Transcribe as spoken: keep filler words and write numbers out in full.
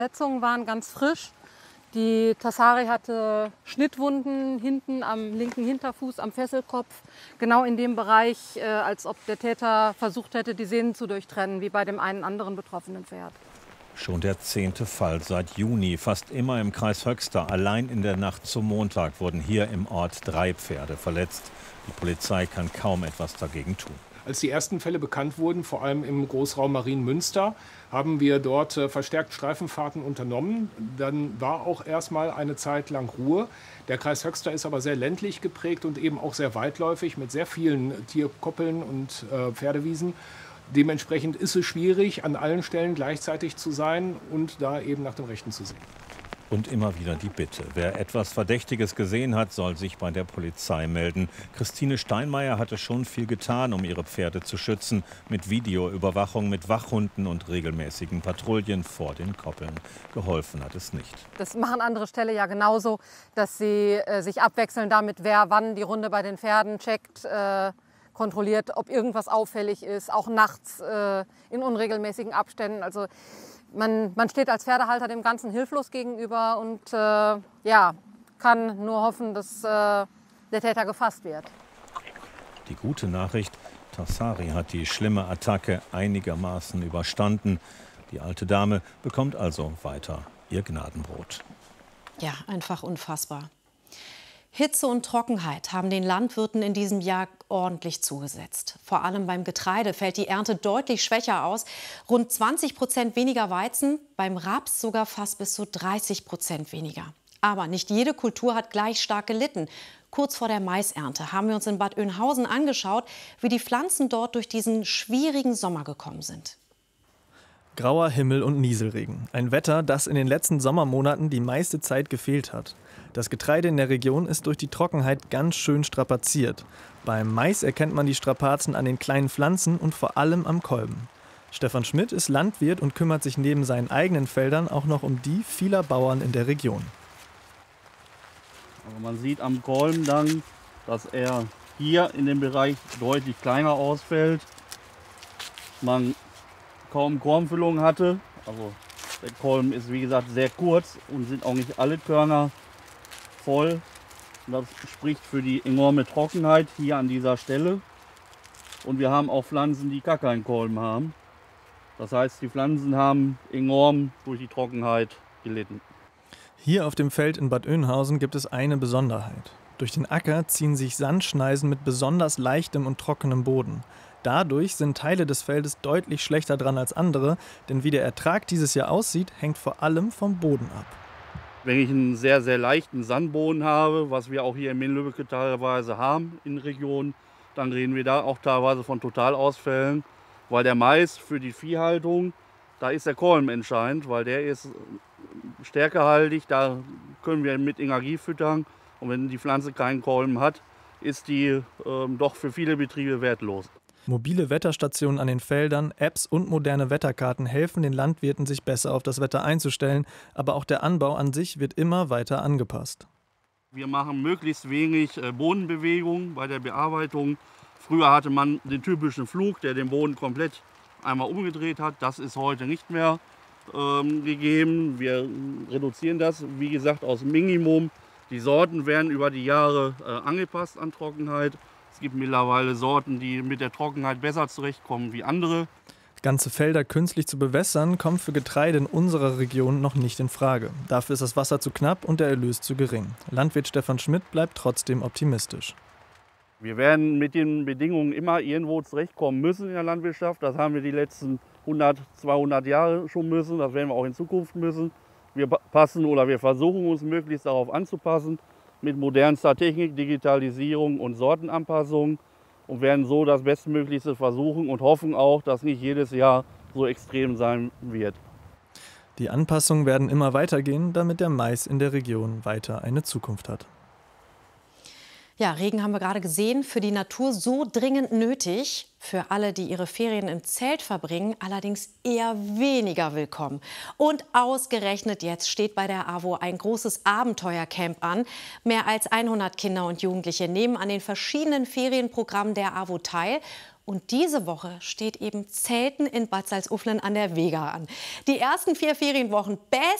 Verletzungen waren ganz frisch. Die Tassari hatte Schnittwunden hinten am linken Hinterfuß, am Fesselkopf, genau in dem Bereich, äh, als ob der Täter versucht hätte, die Sehnen zu durchtrennen, wie bei dem einen anderen betroffenen Pferd. Schon der zehnte Fall seit Juni, fast immer im Kreis Höxter. Allein in der Nacht zum Montag wurden hier im Ort drei Pferde verletzt. Die Polizei kann kaum etwas dagegen tun. Als die ersten Fälle bekannt wurden, vor allem im Großraum Marienmünster, haben wir dort verstärkt Streifenfahrten unternommen. Dann war auch erstmal eine Zeit lang Ruhe. Der Kreis Höxter ist aber sehr ländlich geprägt und eben auch sehr weitläufig mit sehr vielen Tierkoppeln und äh, Pferdewiesen. Dementsprechend ist es schwierig, an allen Stellen gleichzeitig zu sein und da eben nach dem Rechten zu sehen. Und immer wieder die Bitte. Wer etwas Verdächtiges gesehen hat, soll sich bei der Polizei melden. Christine Steinmeier hatte schon viel getan, um ihre Pferde zu schützen. Mit Videoüberwachung, mit Wachhunden und regelmäßigen Patrouillen vor den Koppeln. Geholfen hat es nicht. Das machen andere Ställe ja genauso, dass sie äh, sich abwechseln damit, wer wann die Runde bei den Pferden checkt, äh, kontrolliert, ob irgendwas auffällig ist, auch nachts äh, in unregelmäßigen Abständen. Also Man, man steht als Pferdehalter dem Ganzen hilflos gegenüber und äh, ja, kann nur hoffen, dass äh, der Täter gefasst wird. Die gute Nachricht, Tassari hat die schlimme Attacke einigermaßen überstanden. Die alte Dame bekommt also weiter ihr Gnadenbrot. Ja, einfach unfassbar. Hitze und Trockenheit haben den Landwirten in diesem Jahr ordentlich zugesetzt. Vor allem beim Getreide fällt die Ernte deutlich schwächer aus. Rund zwanzig Prozent weniger Weizen, beim Raps sogar fast bis zu dreißig Prozent weniger. Aber nicht jede Kultur hat gleich stark gelitten. Kurz vor der Maisernte haben wir uns in Bad Oeynhausen angeschaut, wie die Pflanzen dort durch diesen schwierigen Sommer gekommen sind. Grauer Himmel und Nieselregen. Ein Wetter, das in den letzten Sommermonaten die meiste Zeit gefehlt hat. Das Getreide in der Region ist durch die Trockenheit ganz schön strapaziert. Beim Mais erkennt man die Strapazen an den kleinen Pflanzen und vor allem am Kolben. Stefan Schmidt ist Landwirt und kümmert sich neben seinen eigenen Feldern auch noch um die vieler Bauern in der Region. Also man sieht am Kolben dann, dass er hier in dem Bereich deutlich kleiner ausfällt. Man kaum Kornfüllung hatte. Also der Kolben ist wie gesagt sehr kurz und sind auch nicht alle Körner voll. Das spricht für die enorme Trockenheit hier an dieser Stelle. Und wir haben auch Pflanzen, die gar keinen Kolben haben. Das heißt, die Pflanzen haben enorm durch die Trockenheit gelitten. Hier auf dem Feld in Bad Oeynhausen gibt es eine Besonderheit. Durch den Acker ziehen sich Sandschneisen mit besonders leichtem und trockenem Boden. Dadurch sind Teile des Feldes deutlich schlechter dran als andere, denn wie der Ertrag dieses Jahr aussieht, hängt vor allem vom Boden ab. Wenn ich einen sehr, sehr leichten Sandboden habe, was wir auch hier in Minden-Lübbecke teilweise haben in Regionen, dann reden wir da auch teilweise von Totalausfällen, weil der Mais für die Viehhaltung, da ist der Kolben entscheidend, weil der ist stärkehaltig, da können wir mit Energie füttern und wenn die Pflanze keinen Kolben hat, ist die äh, doch für viele Betriebe wertlos. Mobile Wetterstationen an den Feldern, Apps und moderne Wetterkarten helfen den Landwirten, sich besser auf das Wetter einzustellen. Aber auch der Anbau an sich wird immer weiter angepasst. Wir machen möglichst wenig Bodenbewegung bei der Bearbeitung. Früher hatte man den typischen Flug, der den Boden komplett einmal umgedreht hat. Das ist heute nicht mehr ähm, gegeben. Wir reduzieren das, wie gesagt, aus Minimum. Die Sorten werden über die Jahre äh, angepasst an Trockenheit. Es gibt mittlerweile Sorten, die mit der Trockenheit besser zurechtkommen wie andere. Ganze Felder künstlich zu bewässern, kommt für Getreide in unserer Region noch nicht in Frage. Dafür ist das Wasser zu knapp und der Erlös zu gering. Landwirt Stefan Schmidt bleibt trotzdem optimistisch. Wir werden mit den Bedingungen immer irgendwo zurechtkommen müssen in der Landwirtschaft. Das haben wir die letzten hundert, zweihundert Jahre schon müssen. Das werden wir auch in Zukunft müssen. Wir passen oder wir versuchen uns möglichst darauf anzupassen. Mit modernster Technik, Digitalisierung und Sortenanpassung und werden so das Bestmöglichste versuchen und hoffen auch, dass nicht jedes Jahr so extrem sein wird. Die Anpassungen werden immer weitergehen, damit der Mais in der Region weiter eine Zukunft hat. Ja, Regen haben wir gerade gesehen, für die Natur so dringend nötig. Für alle, die ihre Ferien im Zelt verbringen, allerdings eher weniger willkommen. Und ausgerechnet jetzt steht bei der AWO ein großes Abenteuercamp an. Mehr als hundert Kinder und Jugendliche nehmen an den verschiedenen Ferienprogrammen der AWO teil. Und diese Woche steht eben Zelten in Bad Salzuflen an der Vega an. Die ersten vier Ferienwochen best